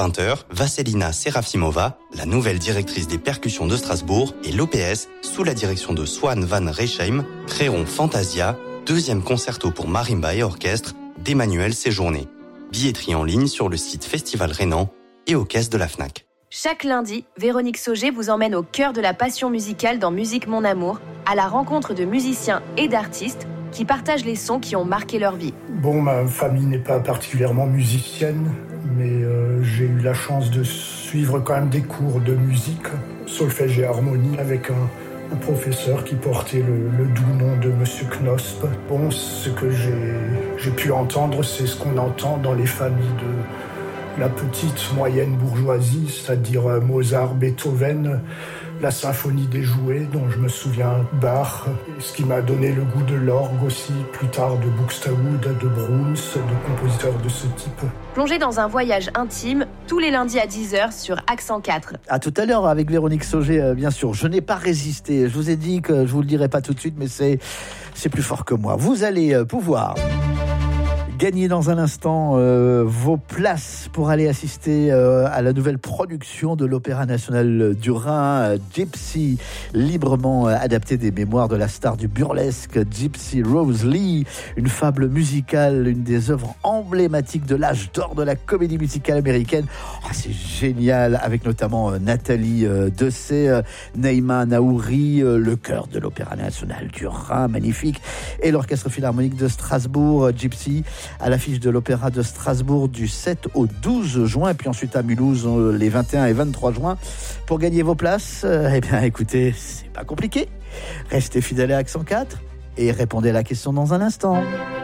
20h, Vasselina Serafimova, la nouvelle directrice des percussions de Strasbourg, et l'OPS, sous la direction de Swan van Reesheim, créeront Fantasia, deuxième concerto pour marimba et orchestre d'Emmanuel Séjourné. Billetterie en ligne sur le site Festival Rhénan et aux caisses de la Fnac. Chaque lundi, Véronique Sauger vous emmène au cœur de la passion musicale dans Musique Mon Amour, à la rencontre de musiciens et d'artistes qui partagent les sons qui ont marqué leur vie. Bon, ma famille n'est pas particulièrement musicienne, mais j'ai eu la chance de suivre quand même des cours de musique, solfège et harmonie, avec un professeur qui portait le doux nom de Monsieur Knosp. Bon, ce que j'ai pu entendre, c'est ce qu'on entend dans les familles de la petite moyenne bourgeoisie, c'est-à-dire Mozart, Beethoven, la symphonie des jouets, dont je me souviens, Bach, ce qui m'a donné le goût de l'orgue aussi, plus tard de Buxtehude, de Bruns, de compositeurs de ce type. Plongez dans un voyage intime, tous les lundis à 10h sur Accent 4. À tout à l'heure avec Véronique Sauger, bien sûr. Je n'ai pas résisté. Je vous ai dit que je vous le dirai pas tout de suite, mais c'est plus fort que moi. Vous allez pouvoir gagner dans un instant vos places pour aller assister à la nouvelle production de l'Opéra National du Rhin, Gypsy, librement adaptée des mémoires de la star du burlesque Gypsy Rose Lee, une fable musicale, une des œuvres emblématiques de l'âge d'or de la comédie musicale américaine. Oh, c'est génial, avec notamment Nathalie Dessay, Neima Naouri, le chœur de l'Opéra National du Rhin, magnifique, et l'Orchestre Philharmonique de Strasbourg, Gypsy, à l'affiche de l'Opéra de Strasbourg du 7 au 12 juin, et puis ensuite à Mulhouse les 21 et 23 juin. Pour gagner vos places, eh bien écoutez, c'est pas compliqué. Restez fidèles à Accent 4 et répondez à la question dans un instant.